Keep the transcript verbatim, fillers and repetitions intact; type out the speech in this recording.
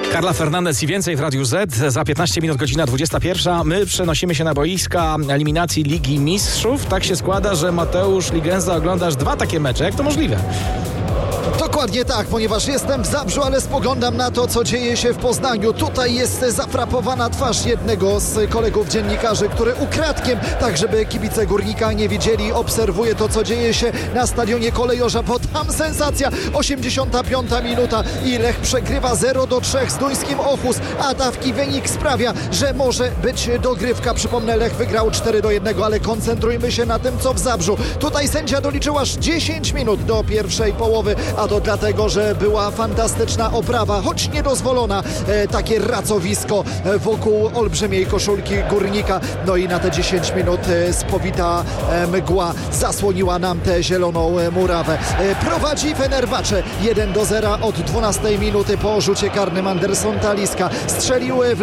Carla Fernandez i więcej w Radiu Z. Za piętnaście minut, godzina dwudziesta pierwsza. My przenosimy się na boiska eliminacji Ligi Mistrzów. Tak się składa, że Mateusz Ligenza, oglądasz dwa takie mecze. Jak to możliwe? Dokładnie tak, ponieważ jestem w Zabrzu, ale spoglądam na to, co dzieje się w Poznaniu. Tutaj jest zafrapowana twarz jednego z kolegów dziennikarzy, który ukradkiem, tak żeby kibice Górnika nie widzieli, obserwuje to, co dzieje się na stadionie Kolejorza, bo tam sensacja. osiemdziesiąta piąta minuta i Lech przegrywa zero do trzech z duńskim Ochus, a taki wynik sprawia, że może być dogrywka. Przypomnę, Lech wygrał cztery do jednego, ale koncentrujmy się na tym, co w Zabrzu. Tutaj sędzia doliczył aż dziesięć minut do pierwszej połowy, a to dlatego, że była fantastyczna oprawa, choć niedozwolona, e, takie racowisko e, wokół olbrzymiej koszulki Górnika. No i na te dziesięć minut e, spowita e, mgła zasłoniła nam tę zieloną e, murawę. E, prowadzi Fenerbahce jeden do zera od dwunastej minuty po rzucie karnym. Anderson Talisca strzelił w